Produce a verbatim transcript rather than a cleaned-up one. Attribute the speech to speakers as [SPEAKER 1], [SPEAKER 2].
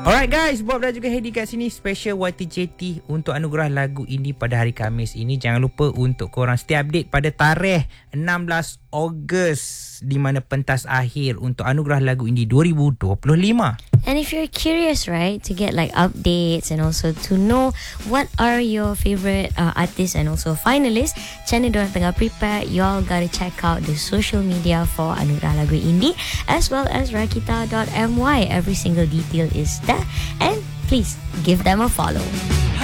[SPEAKER 1] Alright guys, Bob dan juga Hedi kat sini special Y T J T untuk anugerah lagu indie pada hari Khamis ini. Jangan lupa untuk korang stay update pada tarikh enam belas Ogos di mana pentas akhir untuk anugerah lagu indie dua ribu dua puluh lima.
[SPEAKER 2] And if you're curious, right, to get like updates and also to know what are your favorite uh, artists and also finalists, channel diorang tengah prepare, you all gotta check out the social media for Anugerah Lagu Indie as well as rakita dot m y. Every single detail is there and please give them a follow.